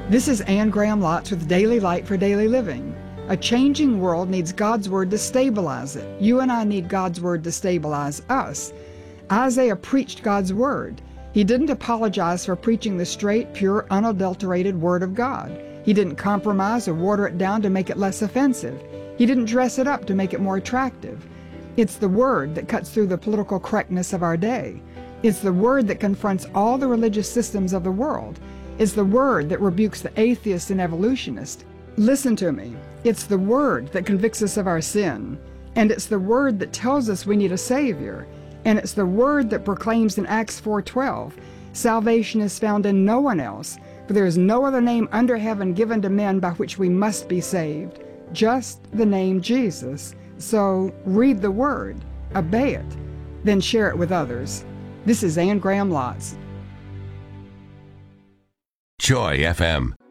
This is Anne Graham Lotz with Daily Light for Daily Living. A changing world needs God's Word to stabilize it. You and I need God's Word to stabilize us. Isaiah preached God's Word. He didn't apologize for preaching the straight, pure, unadulterated Word of God. He didn't compromise or water it down to make it less offensive. He didn't dress it up to make it more attractive. It's the Word that cuts through the political correctness of our day. It's the Word that confronts all the religious systems of the world. It's the Word that rebukes the atheist and evolutionist. Listen to me. It's the Word that convicts us of our sin. And it's the Word that tells us we need a Savior. And it's the Word that proclaims in Acts 4:12, salvation is found in no one else, for there is no other name under heaven given to men by which we must be saved, just the name Jesus. So read the Word, obey it, then share it with others. This is Anne Graham Lotz. Joy FM.